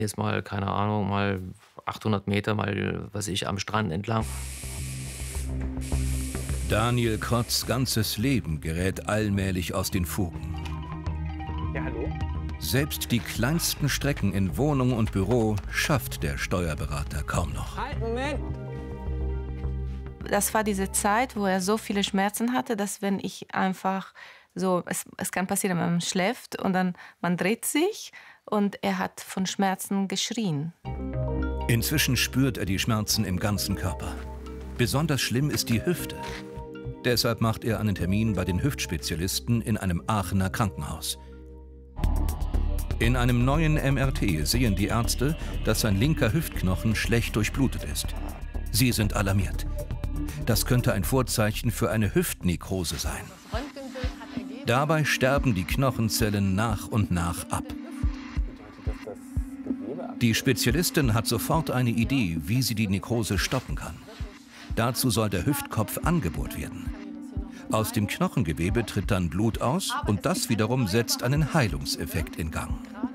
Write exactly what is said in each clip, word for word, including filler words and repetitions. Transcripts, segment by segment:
Jetzt mal, keine Ahnung, mal achthundert Meter, mal, was ich, am Strand entlang. Daniel Krotts ganzes Leben gerät allmählich aus den Fugen. Ja, hallo? Selbst die kleinsten Strecken in Wohnung und Büro schafft der Steuerberater kaum noch. Halt, Moment! Das war diese Zeit, wo er so viele Schmerzen hatte, dass wenn ich einfach so, es, es kann passieren, wenn man schläft und dann man dreht sich und er hat von Schmerzen geschrien. Inzwischen spürt er die Schmerzen im ganzen Körper. Besonders schlimm ist die Hüfte. Deshalb macht er einen Termin bei den Hüftspezialisten in einem Aachener Krankenhaus. In einem neuen M R T sehen die Ärzte, dass sein linker Hüftknochen schlecht durchblutet ist. Sie sind alarmiert. Das könnte ein Vorzeichen für eine Hüftnekrose sein. Dabei sterben die Knochenzellen nach und nach ab. Die Spezialistin hat sofort eine Idee, wie sie die Nekrose stoppen kann. Dazu soll der Hüftkopf angebohrt werden. Aus dem Knochengewebe tritt dann Blut aus und das wiederum setzt einen Heilungseffekt in Gang.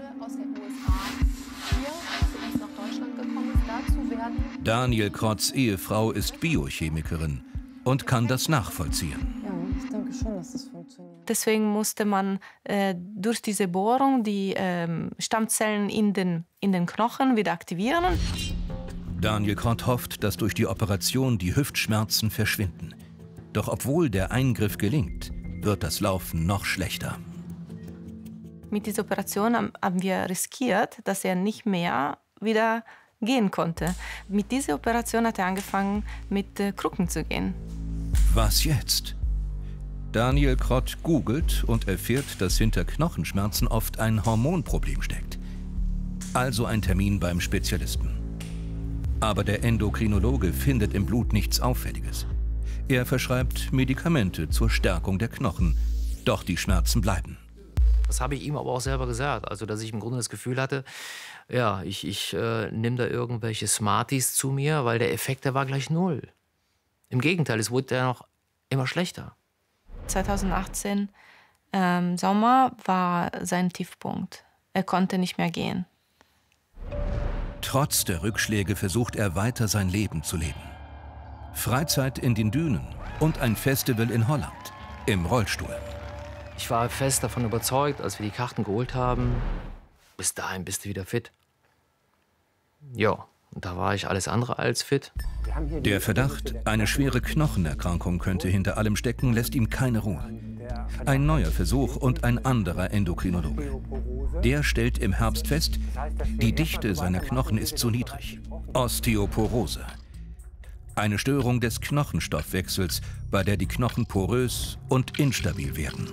Daniel Krotts Ehefrau ist Biochemikerin und kann das nachvollziehen. Ja, ich denke schon, dass das funktioniert. Deswegen musste man äh, durch diese Bohrung die ähm, Stammzellen in den, in den Knochen wieder aktivieren. Daniel Krott hofft, dass durch die Operation die Hüftschmerzen verschwinden. Doch obwohl der Eingriff gelingt, wird das Laufen noch schlechter. Mit dieser Operation haben wir riskiert, dass er nicht mehr wieder gehen konnte. Mit dieser Operation hat er angefangen, mit äh, Krücken zu gehen. Was jetzt? Daniel Krott googelt und erfährt, dass hinter Knochenschmerzen oft ein Hormonproblem steckt. Also ein Termin beim Spezialisten. Aber der Endokrinologe findet im Blut nichts Auffälliges. Er verschreibt Medikamente zur Stärkung der Knochen. Doch die Schmerzen bleiben. Das habe ich ihm aber auch selber gesagt. Also, dass ich im Grunde das Gefühl hatte, ja, ich, ich äh, nehme da irgendwelche Smarties zu mir, weil der Effekt, der war gleich null. Im Gegenteil, es wurde ja noch immer schlechter. zweitausendachtzehn ähm, Sommer war sein Tiefpunkt. Er konnte nicht mehr gehen. Trotz der Rückschläge versucht er weiter sein Leben zu leben. Freizeit in den Dünen und ein Festival in Holland im Rollstuhl. Ich war fest davon überzeugt, als wir die Karten geholt haben, bis dahin bist du wieder fit. Ja, und da war ich alles andere als fit. Der Verdacht, eine schwere Knochenerkrankung könnte hinter allem stecken, lässt ihm keine Ruhe. Ein neuer Versuch und ein anderer Endokrinologe. Der stellt im Herbst fest, die Dichte seiner Knochen ist zu niedrig. Osteoporose. Eine Störung des Knochenstoffwechsels, bei der die Knochen porös und instabil werden.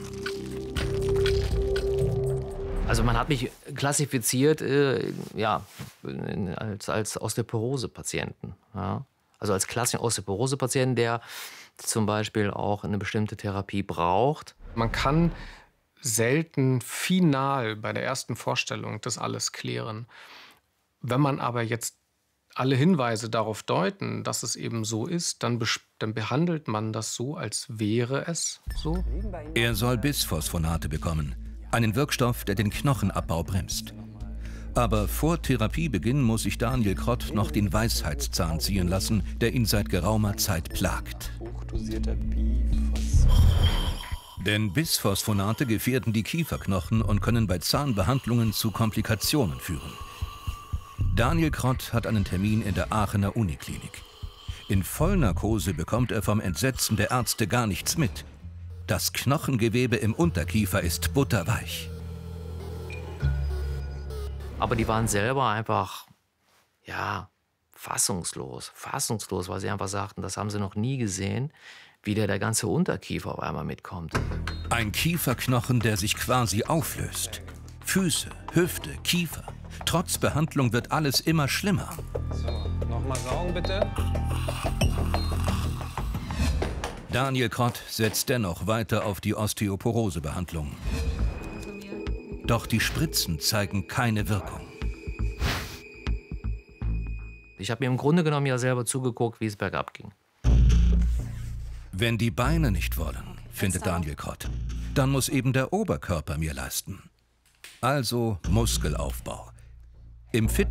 Also man hat mich klassifiziert äh, ja, als, als Osteoporose-Patienten. Ja. Also als klassischen Osteoporose-Patienten, der zum Beispiel auch eine bestimmte Therapie braucht. Man kann selten final bei der ersten Vorstellung das alles klären. Wenn man aber jetzt alle Hinweise darauf deuten, dass es eben so ist, dann, dann behandelt man das so, als wäre es so. Er soll Bisphosphonate bekommen, einen Wirkstoff, der den Knochenabbau bremst. Aber vor Therapiebeginn muss sich Daniel Krott noch den Weisheitszahn ziehen lassen, der ihn seit geraumer Zeit plagt. Denn Bisphosphonate gefährden die Kieferknochen und können bei Zahnbehandlungen zu Komplikationen führen. Daniel Krott hat einen Termin in der Aachener Uniklinik. In Vollnarkose bekommt er vom Entsetzen der Ärzte gar nichts mit. Das Knochengewebe im Unterkiefer ist butterweich. Aber die waren selber einfach, ja, fassungslos. Fassungslos, weil sie einfach sagten, das haben sie noch nie gesehen, wie der, der ganze Unterkiefer auf einmal mitkommt. Ein Kieferknochen, der sich quasi auflöst. Füße, Hüfte, Kiefer. Trotz Behandlung wird alles immer schlimmer. So, nochmal saugen bitte. Daniel Krott setzt dennoch weiter auf die Osteoporose-Behandlung. Doch die Spritzen zeigen keine Wirkung. Ich habe mir im Grunde genommen ja selber zugeguckt, wie es bergab ging. Wenn die Beine nicht wollen, findet Daniel Krott, dann muss eben der Oberkörper mir leisten. Also Muskelaufbau. Im Fitness